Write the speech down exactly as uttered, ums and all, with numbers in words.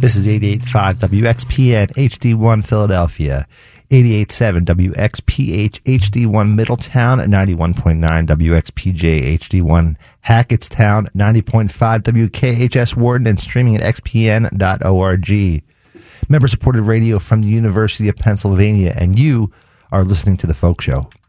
This is eighty-eight point five W X P N H D one Philadelphia, eighty-eight point seven W X P H H D one Middletown, ninety-one point nine W X P J H D one Hackettstown, ninety point five W K H S Wharton, and streaming at x p n dot org. Member-supported radio from the University of Pennsylvania, and you are listening to The Folk Show.